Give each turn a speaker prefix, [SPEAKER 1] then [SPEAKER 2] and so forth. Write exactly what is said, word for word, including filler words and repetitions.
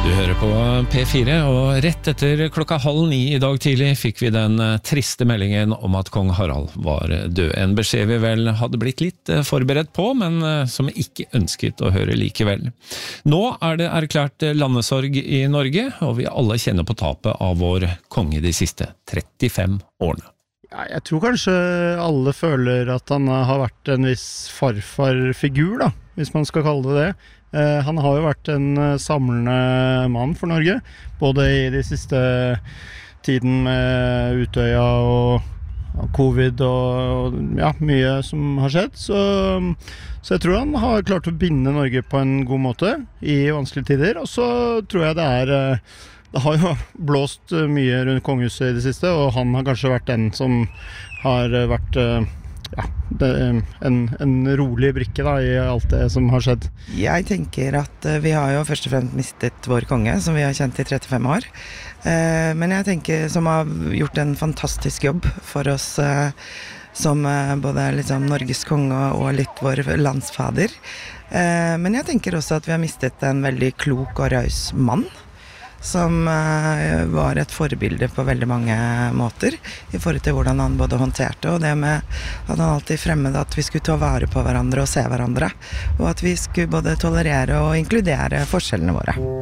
[SPEAKER 1] Du hører på P fire, og rett etter klokka halv ni i dag tidlig fikk vi den triste meldingen om at kong Harald var død. En beskjed vi vel hadde blitt litt forberedt på, men som vi ikke ønsket å høre likevel. Nå er det erklært landesorg i Norge, og vi alle kjenner på tapet av vår konge de siste trettifem årene.
[SPEAKER 2] Ja, jeg tror kanskje alle føler at han har vært en viss farfarfigur, da, hvis man skal kalle det det. Uh, han har jo vært en uh, samlende mann for Norge, både i de siste tiden med Utøya og, og covid og, og ja, mye som har skjedd. Så, så jeg tror han har klart å binde Norge på en god måte i vanskelige tider. Og så tror jeg det er uh, det har jo blåst mye rundt kongehuset i det siste, og han har kanskje vært den som har vært uh, ja, det er en, en rolig brikke da, i alt det som har skjedd.
[SPEAKER 3] Jeg tenker at uh, vi har jo først og fremst mistet vår konge, som vi har kjent i trettifem år. Uh, men jeg tenker som har gjort en fantastisk jobb for oss uh, som uh, både liksom Norges konge og litt vår landsfader. Uh, men jeg tenker også at vi har mistet en veldig klok og raus mann, som uh, var et forbilde på veldig mange måter i forhold til hvordan han både håndterte, og det med at han alltid fremmede at vi skulle ta vare på hverandre og se hverandre, og at vi skulle både tolerere og inkludere forskjellene våre.